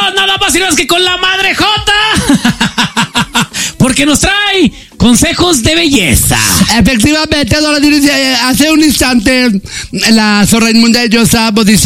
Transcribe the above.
Vámonos, nada más y nada más que con la Madre Jota. Porque nos trae consejos de belleza. Efectivamente, don Luis, hace un instante la zorra inmunda y yo estábamos diciendo